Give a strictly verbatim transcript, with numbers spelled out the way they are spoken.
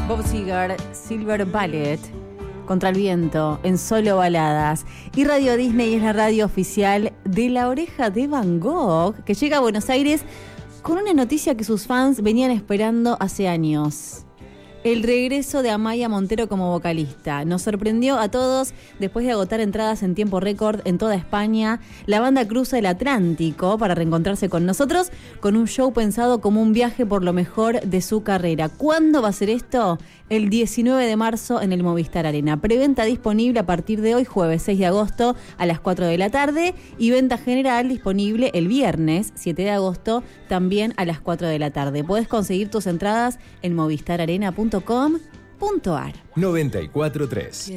Bob Seger, Silver Ballet, Contra el Viento, en Solo Baladas. Y Radio Disney es la radio oficial de La Oreja de Van Gogh, que llega a Buenos Aires con una noticia que sus fans venían esperando hace años. El regreso de Amaya Montero como vocalista. Nos sorprendió a todos después de agotar entradas en tiempo récord en toda España. La banda cruza el Atlántico para reencontrarse con nosotros con un show pensado como un viaje por lo mejor de su carrera. ¿Cuándo va a ser esto? El diecinueve de marzo en el Movistar Arena. Preventa disponible a partir de hoy, jueves seis de agosto a las cuatro de la tarde, y venta general disponible el viernes siete de agosto también a las cuatro de la tarde. Puedes conseguir tus entradas en movistar arena punto com punto ar. noventa y cuatro punto tres